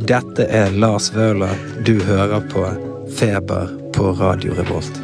Dette Lars Vøhler. Du hører på Feber på Radio Revolt.